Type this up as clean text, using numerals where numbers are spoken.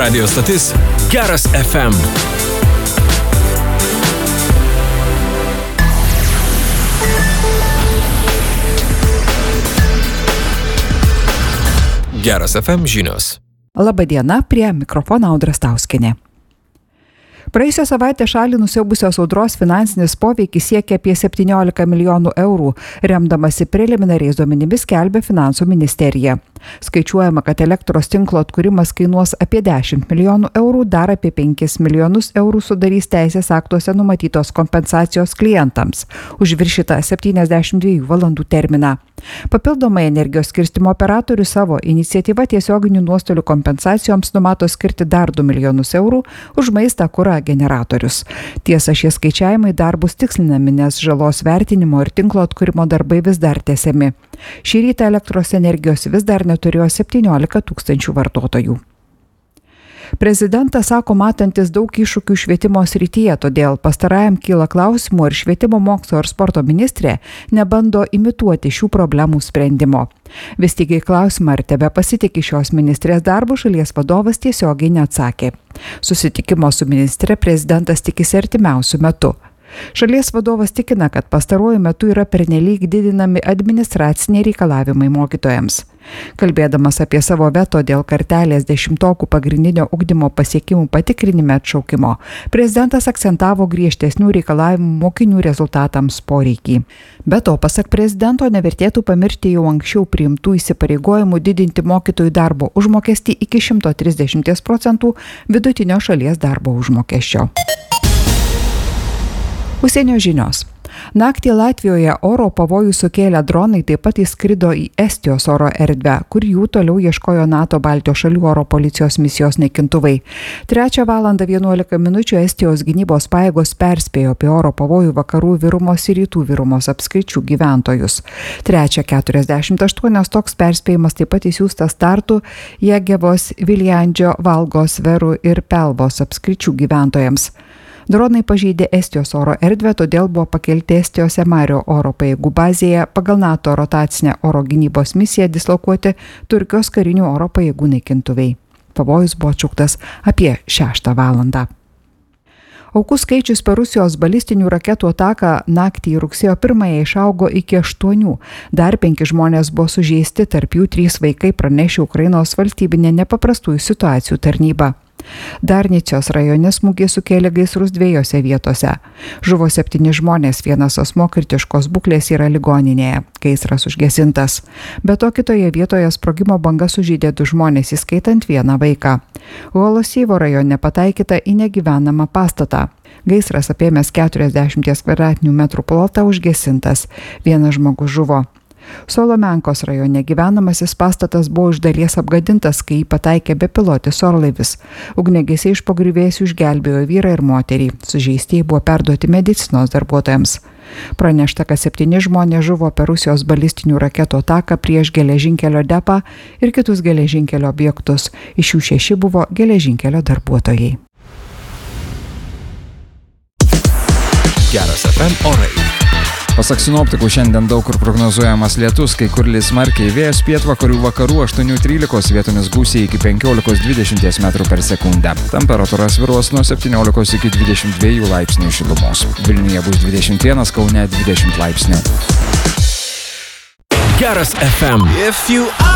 Radio stotis Geras FM. Geras FM žinios. Labadiena, prie mikrofono Audra Stauskienė. Praėjusią savaitę šalį nusiaubusios audros finansinis poveikis siekia apie 17 milijonų eurų, remdamasi preliminariais duomenimis skelbia Finansų ministerija. Skaičiuojama, kad elektros tinklo atkūrimas kainuos apie 10 milijonų eurų, dar apie 5 milijonus eurų sudarys teisės aktuose numatytos kompensacijos klientams už viršytą 72 valandų terminą. Papildomai energijos skirstymo operatorius savo iniciatyvą tiesioginių nuostolių kompensacijoms numato skirti dar 2 milijonus eurų už maistą, kurą, generatorius. Tiesa, šie skaičiavimai dar bus tikslinami, nes žalos vertinimo ir tinklo atkūrimo darbai vis dar tęsiami. Šį rytą elektros energijos vis dar neturėjo 17 tūkstančių vartotojų. Prezidentas sako matantis daug iššūkių švietimo srityje, todėl pastarajam kyla klausimų, ar švietimo mokslo ir sporto ministrė nebando imituoti šių problemų sprendimo. Vis tik į klausimą, ar tebe pasitikė šios ministrės darbu, šalies vadovas tiesiogiai neatsakė. Susitikimo su ministre prezidentas tikisi artimiausiu metu. Šalies vadovas tikina, kad pastaruoju metu yra pernelyg didinami administraciniai reikalavimai mokytojams. Kalbėdamas apie savo veto dėl kartelės 10-okų pagrindinio ugdymo pasiekimų patikrinime atšaukimo, prezidentas akcentavo griežtesnių reikalavimų mokinių rezultatams poreikį. Be to, pasak prezidento, nevertėtų pamiršti jau anksčiau priimtų įsipareigojimų didinti mokytojų darbo užmokestį iki 130% vidutinio šalies darbo užmokesčio. Užsienio žinios. Naktį Latvijoje oro pavojų sukėlę dronai taip pat įskrido į Estijos oro erdvę, kur jų toliau ieškojo NATO Baltijos šalių oro policijos misijos naikintuvai. 3:11 Estijos gynybos pajėgos perspėjo apie oro pavojų vakarų Virumos ir rytų Virumos apskričių gyventojus. 3:48 toks perspėjimas taip pat įsiųstas Tartu, Jėgevos, Viljandžio, Valgos, Verų ir Pelvos apskričių gyventojams. Dronai pažeidė Estijos oro erdvę, todėl buvo pakelti Estijos Emario oro pajėgų bazėje pagal NATO rotacinę oro gynybos misiją dislokuoti Turkijos karinių oro pajėgų naikintuvai. Pavojus buvo atšauktas apie 6 valandą. Aukų skaičius per Rusijos balistinių raketų ataką naktį rugsėjo 1 išaugo iki 8. Dar 5 žmonės buvo sužeisti, tarp jų 3 vaikai, pranešė Ukrainos valstybinė nepaprastųjų situacijų tarnyba. Darnicijos rajone smūgiai sukėlė gaisrus 2 vietose. Žuvo 7 žmonės, 1 asmuo kritiškos būklės yra ligoninėje. Gaisras užgesintas. Be to kitoje vietoje sprogimo banga sužeidė 2 žmonės, įskaitant 1 vaiką. Uolosyvo rajone pataikyta į negyvenamą pastatą. Gaisras apėmęs 40 kvadratinių metrų plotą užgesintas. 1 žmogus žuvo. Solomenkos rajone gyvenamasis pastatas buvo iš dalies apgadintas, kai jį pataikė bepilotis orlaivis. Ugniagesiai iš po griuvėsių išgelbėjo vyrą ir moterį. Sužeistieji buvo perduoti medicinos darbuotojams. Pranešta, kad 7 žmonės žuvo per Rusijos balistinių raketų ataką prieš geležinkelio depą ir kitus geležinkelio objektus. Iš jų 6 buvo geležinkelio darbuotojai. Geras FM orai. Pasak sinoptikų, šiandien daug kur prognozuojamas lietus, kai kur lis smarkiai, vėjas pietvakarių vakarų 8-13, vietomis gūsiai iki 15-20 metrų per sekundę. Temperatūra svyruos nuo 17 iki 22 laipsnių šilumos. Vilniuje bus 21, Kaune 20 laipsnių. Geras FM.